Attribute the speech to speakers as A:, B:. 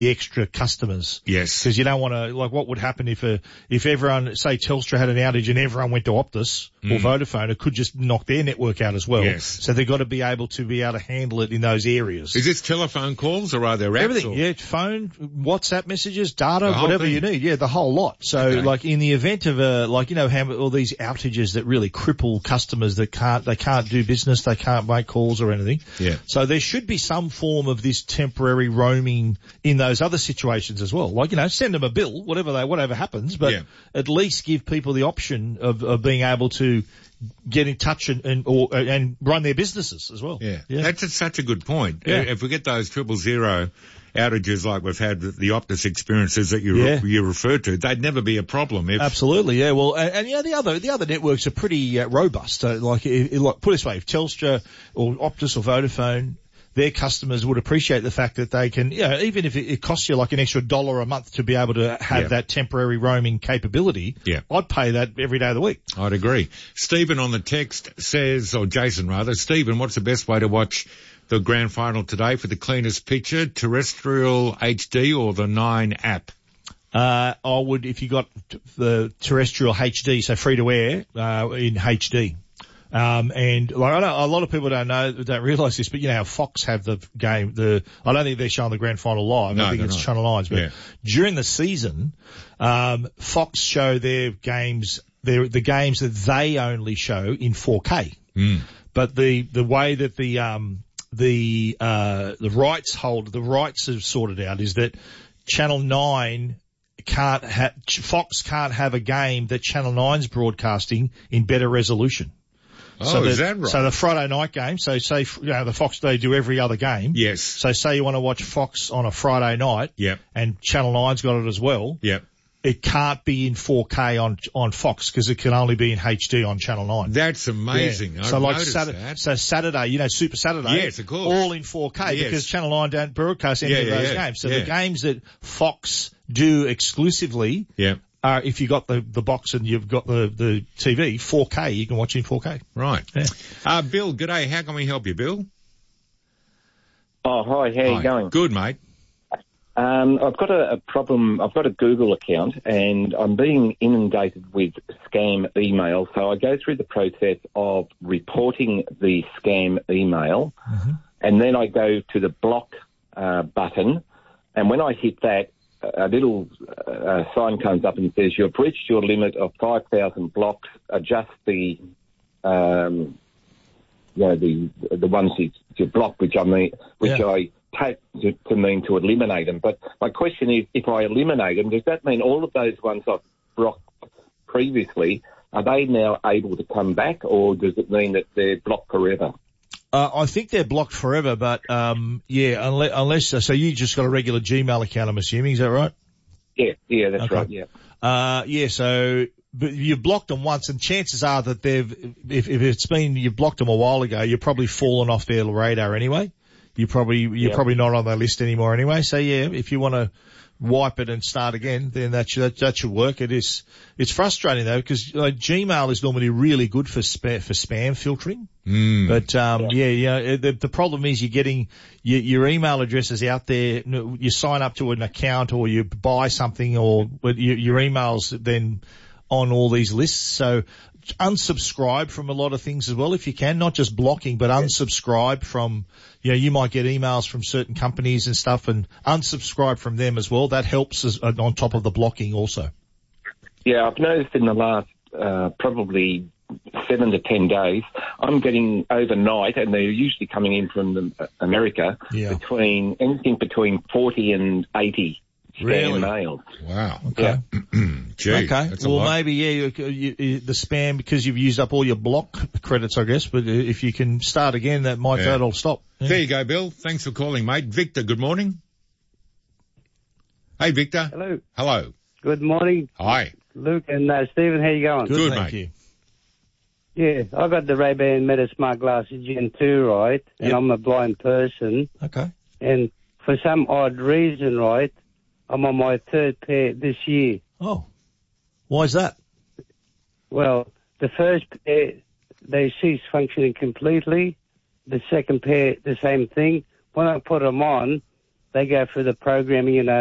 A: the extra customers.
B: Yes.
A: Because you don't want to, like, what would happen if everyone, say Telstra had an outage and everyone went to Optus or Vodafone, it could just knock their network out as well.
B: Yes.
A: So they've got to be able to handle it in those areas.
B: Is this telephone calls or are there apps?
A: Everything, yeah, phone, WhatsApp messages, data, whatever you need, yeah, the whole lot. So, like, in the event of all these outages that really cripple customers that they can't do business, they can't make calls or anything.
B: Yeah.
A: So there should be some form of this temporary roaming in those other situations as well. Like, send them a bill, whatever happens, but at least give people the option of being able to get in touch and run their businesses as well.
B: Yeah. That's such a good point.
A: Yeah.
B: If we get those 000 outages like we've had with the Optus experiences that you referred to, they'd never be a problem.
A: Absolutely, yeah. Well, and the other networks are pretty robust. Put it this way, if Telstra or Optus or Vodafone, their customers would appreciate the fact that they can, even if it costs you like an extra $1 a month to be able to have that temporary roaming capability, I'd pay that every day of the week.
B: I'd agree. Stephen on the text says, or Jason rather, Stephen, what's the best way to watch the grand final today for the cleanest picture, terrestrial HD or the 9 app?
A: I would, if you got the terrestrial HD, so free to air, in HD. And like, I know a lot of people don't realise this, but how Fox have the game, I don't think they're showing the grand final live.
B: No,
A: I think it's
B: not.
A: Channel 9's, but during the season, Fox show their games, the games that they only show in 4K. But the way that the rights are sorted out is that Channel 9 Fox can't have a game that Channel 9's broadcasting in better resolution.
B: Is that right?
A: So the Friday night game, so say, the Fox, they do every other game.
B: Yes.
A: So say you want to watch Fox on a Friday night.
B: Yep.
A: And Channel 9's got it as well.
B: Yep.
A: It can't be in 4K on Fox because it can only be in HD on Channel 9.
B: That's amazing.
A: Yeah. So like Saturday, Super Saturday.
B: Yes, of course.
A: All in 4K because Channel 9 don't broadcast any of those games. So the games that Fox do exclusively.
B: Yeah.
A: If you got the box and you've got the TV, 4K, you can watch in 4K.
B: Right.
A: Yeah.
B: Bill, g'day. How can we help you, Bill?
C: Oh, hi. How are you going?
B: Good, mate.
C: I've got a problem. I've got a Google account and I'm being inundated with scam email. So I go through the process of reporting the scam email and then I go to the block button. And when I hit that, a little sign comes up and says, you've reached your limit of 5,000 blocks. Adjust the ones you block, which I take to mean to eliminate them. But my question is, if I eliminate them, does that mean all of those ones I've blocked previously, are they now able to come back, or does it mean that they're blocked forever?
A: I think they're blocked forever, but unless so you just got a regular Gmail account, I'm assuming, is that right?
C: Yeah, that's right. Yeah.
A: So but you've blocked them once, and chances are that if you've blocked them a while ago, you've probably fallen off their radar anyway. You're probably not on their list anymore anyway. So if you want to wipe it and start again, then that should work. It's frustrating though, because Gmail is normally really good for spam filtering. But, the problem is you're getting your email addresses out there. You sign up to an account or you buy something your email's then on all these lists. So unsubscribe from a lot of things as well if you can, not just blocking, but unsubscribe from, you might get emails from certain companies and stuff and unsubscribe from them as well. That helps on top of the blocking also. Yeah,
C: I've noticed in the last probably 7 to 10 days, I'm getting overnight, and they're usually coming in from America, anything between 40 and 80 spam mail.
B: Wow.
A: Okay.
B: Gee,
A: okay.
B: That's a
A: well,
B: lot.
A: maybe the spam, because you've used up all your block credits, I guess. But if you can start again, that'll stop. Yeah.
B: There you go, Bill. Thanks for calling, mate. Victor, good morning. Hey, Victor. Hello.
D: Good morning.
B: Hi.
D: Luke and Stephen, how you going?
B: Good,
A: thank
B: mate.
A: you.
D: Yeah, I got the Ray-Ban Meta Smart Glasses Gen 2, right? And I'm a blind person.
A: Okay.
D: And for some odd reason, right, I'm on my third pair this year.
A: Oh. Why is that?
D: Well, the first pair, they cease functioning completely. The second pair, the same thing. When I put them on, they go through the programming,